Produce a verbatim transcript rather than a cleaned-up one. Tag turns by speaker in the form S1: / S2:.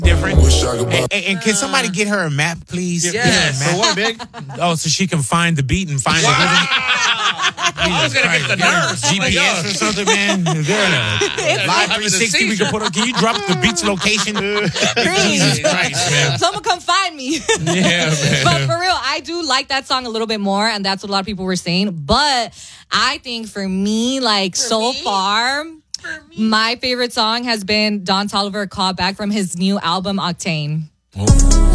S1: different. And, and can somebody get her a map, please?
S2: Yes.
S1: Get her a
S2: For
S1: map.
S2: what, Big?
S1: Oh, so she can find the beat and find the rhythm.
S2: I was going to get the nurse.
S1: G P S or something, man. Is there a live three sixty we can put on? Can you drop the beach location? Jesus Christ, man.
S3: Someone come find me.
S1: Yeah, man.
S3: But for real, I do like that song a little bit more, and that's what a lot of people were saying. But I think for me, like,
S4: For
S3: so
S4: me?
S3: far, my favorite song has been Don Toliver, Call Back, from his new album, Octane.